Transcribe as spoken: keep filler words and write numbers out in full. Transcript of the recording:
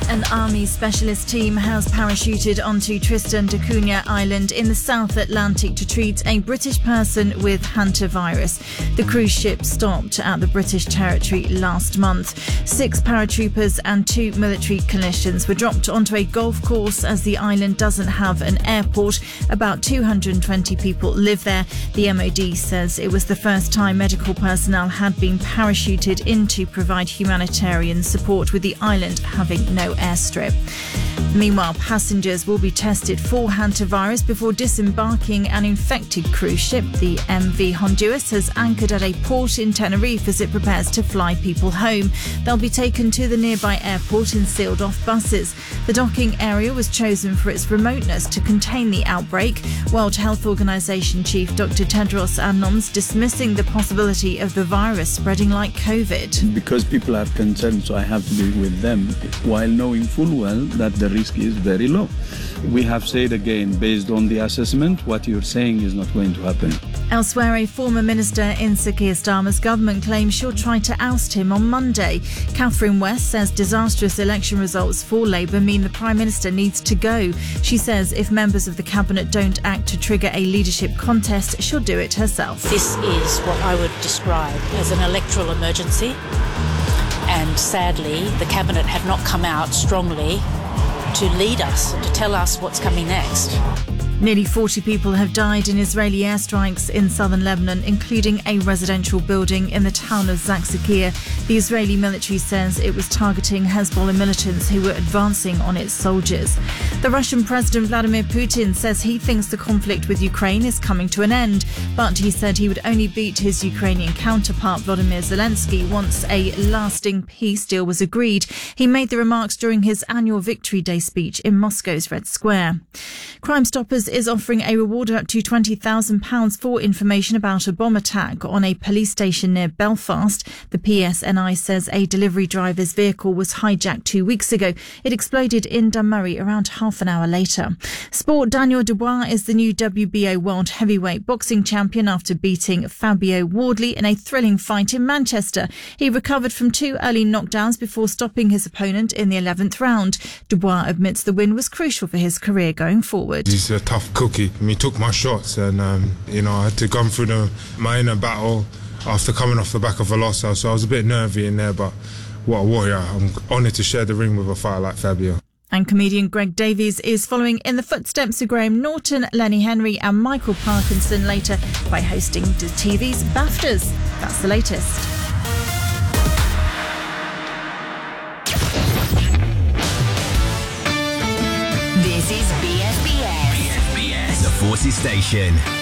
An army specialist team has parachuted onto Tristan da Cunha Island in the South Atlantic to treat a British person with hantavirus. The cruise ship stopped at the British territory last month. Six paratroopers and two military clinicians were dropped onto a golf course as the island doesn't have an airport. About two hundred twenty people live there. The M O D says it was the first time medical personnel had been parachuted in to provide humanitarian support, with the island having no airstrip. Meanwhile, passengers will be tested for hantavirus before disembarking an infected cruise ship. The M V Honduras has anchored at a port in Tenerife as it prepares to fly people home. They'll be taken to the nearby airport in sealed-off buses. The docking area was chosen for its remoteness to contain the outbreak. World Health Organization Chief Doctor Tedros Adhanom dismissing the possibility of the virus spreading like COVID. Because people are concerned, so I have to be with them, while knowing full well that the risk is very low. We have said again, based on the assessment, what you're saying is not going to happen. Elsewhere, a former minister in Sir Keir Starmer's government claims she'll try to oust him on Monday. Catherine West says disastrous election results for Labour mean the Prime Minister needs to go. She says if members of the Cabinet don't act to trigger a leadership contest, she'll do it herself. This is what I would describe as an electoral emergency. And sadly, the Cabinet have not come out strongly to lead us, to tell us what's coming next. Nearly forty people have died in Israeli airstrikes in southern Lebanon, including a residential building in the town of Zakzakia. The Israeli military says it was targeting Hezbollah militants who were advancing on its soldiers. The Russian President Vladimir Putin says he thinks the conflict with Ukraine is coming to an end, but he said he would only beat his Ukrainian counterpart Volodymyr Zelensky once a lasting peace deal was agreed. He made the remarks during his annual Victory Day speech in Moscow's Red Square. Crime Stoppers is offering a reward of up to twenty thousand pounds for information about a bomb attack on a police station near Belfast. The P S N I says a delivery driver's vehicle was hijacked two weeks ago. It exploded in Dunmurry around half an hour later. Sport, Daniel Dubois is the new W B O World Heavyweight Boxing Champion after beating Fabio Wardley in a thrilling fight in Manchester. He recovered from two early knockdowns before stopping his opponent in the eleventh round. Dubois admits the win was crucial for his career going forward. He's a tough cookie. He took my shots and, um, you know, I had to come through the, my inner battle after coming off the back of a loss. So I was a bit nervy in there, but what a warrior. I'm honoured to share the ring with a fighter like Fabio. And comedian Greg Davies is following in the footsteps of Graham Norton, Lenny Henry and Michael Parkinson later by hosting the T V's BAFTAs. That's the latest. This is B S B S. B S B S. The Forces Station.